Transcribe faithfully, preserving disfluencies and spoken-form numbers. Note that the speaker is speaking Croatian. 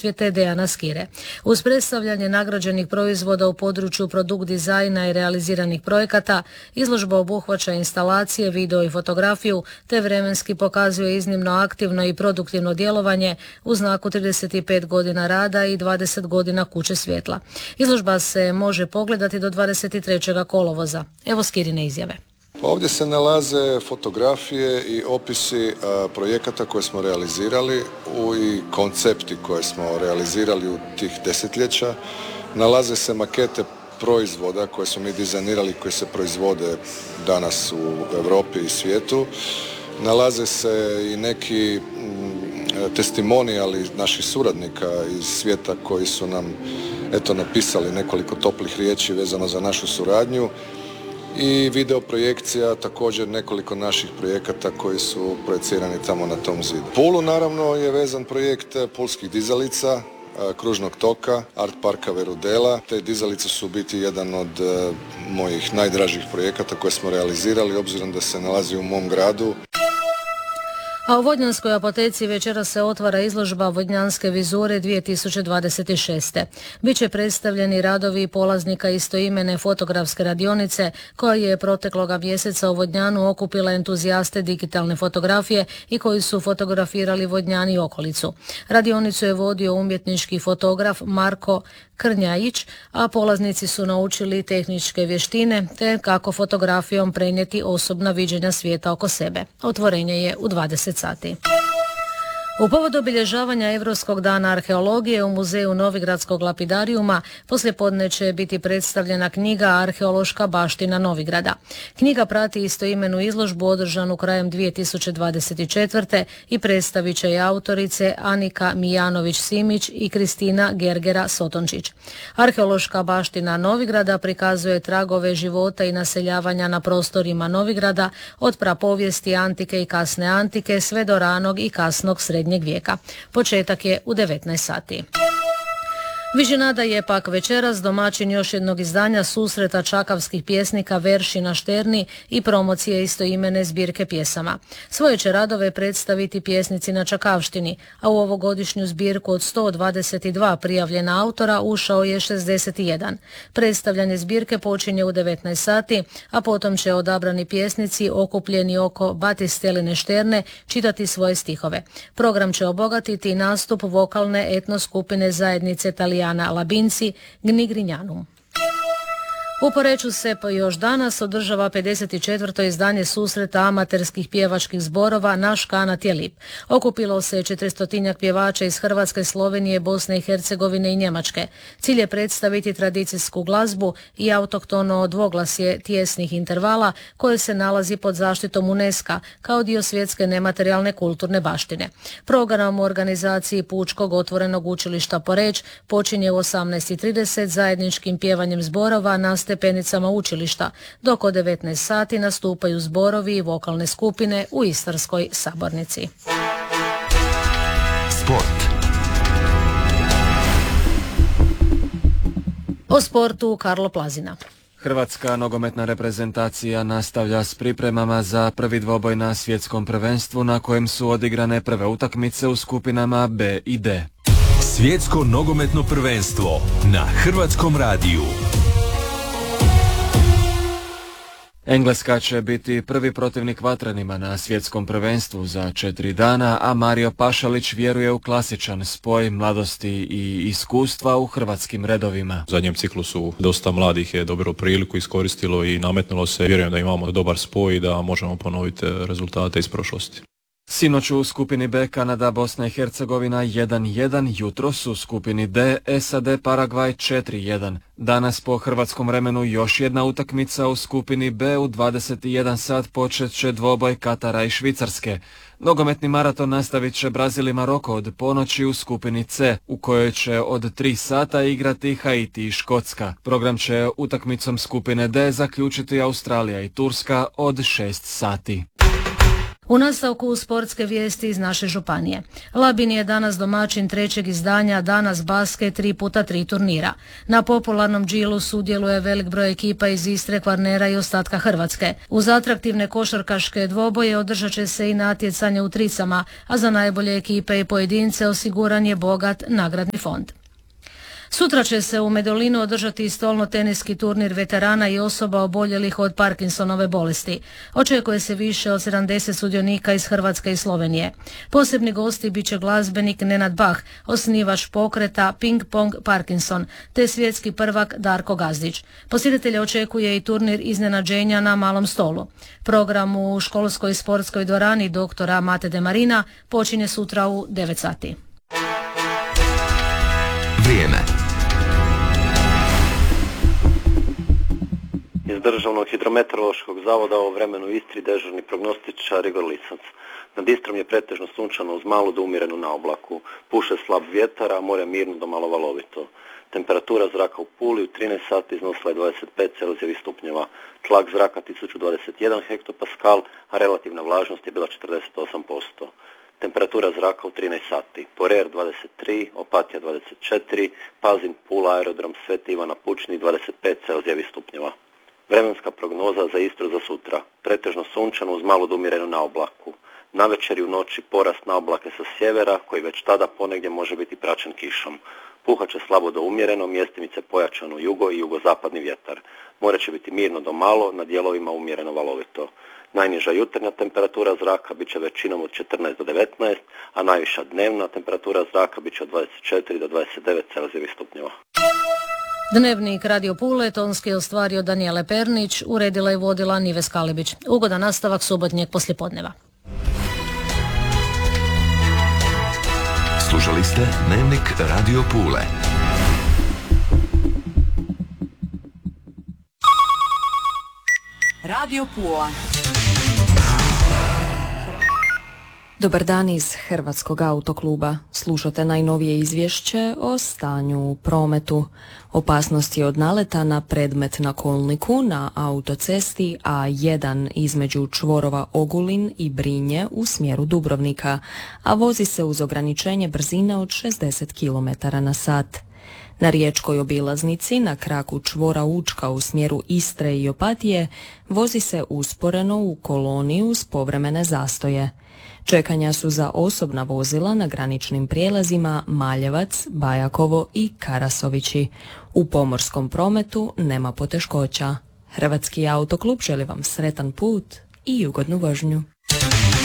rasvjete Dejana Skire. Uz predstavljanje nagrađenih proizvoda u području produkt dizajna i realiziranih projekata, izložba obuhvaća instalacije, video i fotografiju, te vremenski pokazuje iznimno aktivno i produktivno djelovanje u znaku trideset pet godina rada i dvadeset godina kuće svjetla. Izložba se može pogledati do dvadeset trećeg kolovoza. Evo Skirine izjave. Ovdje se nalaze fotografije i opisi a, projekata koje smo realizirali u, i koncepti koje smo realizirali u tih desetljeća. Nalaze se makete proizvoda koje smo mi dizajnirali, koje se proizvode danas u Europi i svijetu. Nalaze se i neki mm, testimonijali naših suradnika iz svijeta koji su nam eto napisali nekoliko toplih riječi vezano za našu suradnju. I video projekcija, također nekoliko naših projekata koji su projecirani tamo na tom zidu. Pulu naravno je vezan projekt pulskih dizalica, kružnog toka, art parka Verudela. Te dizalice su u biti jedan od uh, mojih najdražih projekata koje smo realizirali, obzirom da se nalazi u mom gradu. A u Vodnjanskoj apoteci večera se otvara izložba Vodnjanske vizure dvije tisuće dvadeset šest. Biće predstavljeni radovi polaznika istoimene fotografske radionice koja je protekloga mjeseca u Vodnjanu okupila entuzijaste digitalne fotografije i koji su fotografirali Vodnjan i okolicu. Radionicu je vodio umjetnički fotograf Marko Krnjajić, a polaznici su naučili tehničke vještine te kako fotografijom prenijeti osobna viđenja svijeta oko sebe. Otvorenje je u dvadeset sati. U povodu obilježavanja Europskog dana arheologije u muzeju Novigradskog lapidarijuma poslijepodne će biti predstavljena knjiga Arheološka baština Novigrada. Knjiga prati istoimenu izložbu održanu krajem dvije tisuće dvadeset četvrte i predstavit će je autorice Anika Mijanović-Simić i Kristina Gergera-Sotončić. Arheološka baština Novigrada prikazuje tragove života i naseljavanja na prostorima Novigrada od prapovijesti antike i kasne antike sve do ranog i kasnog srednjeg vijeka. Početak je u devetnaest sati. Vižinada je pak večeras domaćin još jednog izdanja susreta čakavskih pjesnika Verši na Šterni i promocije istoimene zbirke pjesama. Svoje će radove predstaviti pjesnici na čakavštini, a u ovogodišnju zbirku od sto dvadeset dva prijavljena autora ušao je šezdeset jedan. Predstavljanje zbirke počinje u devetnaest sati, a potom će odabrani pjesnici okupljeni oko Batisteline Šterne čitati svoje stihove. Program će obogatiti nastup vokalne etno skupine zajednice Talijana Labinci Gnigrinjanum. U Poreču se još danas održava pedeset četvrto izdanje susreta amaterskih pjevačkih zborova Naš kanat je lip. Okupilo se četiristotinjak pjevača iz Hrvatske, Slovenije, Bosne i Hercegovine i Njemačke. Cilj je predstaviti tradicijsku glazbu i autohtono dvoglasje tijesnih intervala koje se nalazi pod zaštitom UNESCO kao dio svjetske nematerijalne kulturne baštine. Program u organizaciji Pučkog otvorenog učilišta Poreč počinje u osamnaest i trideset zajedničkim pjevanjem zborova na stepenicama učilišta, dok od devetnaest sati nastupaju zborovi i vokalne skupine u Istarskoj sabornici. Sport. O sportu Karlo Plazina. Hrvatska nogometna reprezentacija nastavlja s pripremama za prvi dvoboj na svjetskom prvenstvu na kojem su odigrane prve utakmice u skupinama B i D. Svjetsko nogometno prvenstvo na Hrvatskom radiju. Engleska će biti prvi protivnik vatrenima na svjetskom prvenstvu za četiri dana, a Mario Pašalić vjeruje u klasičan spoj mladosti i iskustva u hrvatskim redovima. U zadnjem ciklusu dosta mladih je dobro priliku iskoristilo i nametnulo se. Vjerujem da imamo dobar spoj i da možemo ponoviti rezultate iz prošlosti. Sinoć u skupini B Kanada, Bosna i Hercegovina jedan jedan, jutros u skupini D S A D Paragvaj četiri jedan. Danas po hrvatskom vremenu još jedna utakmica u skupini B u dvadeset jedan sat počet će dvoboj Katara i Švicarske. Nogometni maraton nastavit će Brazil i Maroko od ponoći u skupini C, u kojoj će od tri sata igrati Haiti i Škotska. Program će utakmicom skupine D zaključiti Australija i Turska od šest sati. U nastavku sportske vijesti iz naše županije. Labin je danas domaćin trećeg izdanja Danas basket tri puta tri turnira. Na popularnom džilu sudjeluje velik broj ekipa iz Istre, Kvarnera i ostatka Hrvatske. Uz atraktivne košarkaške dvoboje održat će se i natjecanje u tricama, a za najbolje ekipe i pojedince osiguran je bogat nagradni fond. Sutra će se u Medulinu održati stolno-teniski turnir veterana i osoba oboljelih od Parkinsonove bolesti. Očekuje se više od sedamdeset sudionika iz Hrvatske i Slovenije. Posebni gosti bit će glazbenik Nenad Bah, osnivač pokreta Ping Pong Parkinson, te svjetski prvak Darko Gazdić. Posjetitelja očekuje i turnir iznenađenja na malom stolu. Program u školskoj sportskoj dvorani doktora Mate de Marina počinje sutra u devet sati. Vrijeme. Iz Državnog hidrometeorološkog zavoda o vremenu u Istri dežurni prognostičar Igor Lisac. Nad Istrom je pretežno sunčano uz malu do umjerenu na oblaku. Puše slab vjetar, a more mirno do malo valovito. Temperatura zraka u Puli u trinaest sati iznosila je dvadeset pet celzijevih stupnjeva. Tlak zraka tisuću dvadeset jedan hektopaskal, a relativna vlažnost je bila četrdeset osam posto. Temperatura zraka u trinaest sati. Porer dvadeset tri, Opatija dvadeset četiri, Pazin, Pula, aerodrom Sveti Ivana Pučni dvadeset pet celzijevih stupnjeva. Vremenska prognoza za Istru za sutra. Pretežno sunčano uz malu do umjerenu na oblaku. Navečer i u noći porast na oblake sa sjevera, koji već tada ponegdje može biti praćen kišom. Puhat će slabo do umjereno, mjestimice pojačano jugo i jugozapadni vjetar. More će biti mirno do malo, na dijelovima umjereno valovito. Najniža jutarnja temperatura zraka bit će većinom od četrnaest do devetnaest, a najviša dnevna temperatura zraka bit će od dvadeset četiri do dvadeset devet celzijevih stupnjeva. Dnevnik Radio Pule tonski je ostvario Danijele Pernić, uredila i vodila Nives Kalibić. Ugodan nastavak subotnjeg poslijepodneva. Slušali ste Dnevnik Radio Pule. Radio Pula. Dobar dan iz Hrvatskog autokluba. Slušate najnovije izvješće o stanju u prometu. Opasnosti od naleta na predmet na kolniku na autocesti A jedan između čvorova Ogulin i Brinje u smjeru Dubrovnika, a vozi se uz ograničenje brzine od šezdeset kilometara na sat. Na riječkoj obilaznici na kraku čvora Učka u smjeru Istre i Opatije vozi se usporeno u koloni uz povremene zastoje. Čekanja su za osobna vozila na graničnim prijelazima Maljevac, Bajakovo i Karasovići. U pomorskom prometu nema poteškoća. Hrvatski autoklub želi vam sretan put i ugodnu vožnju.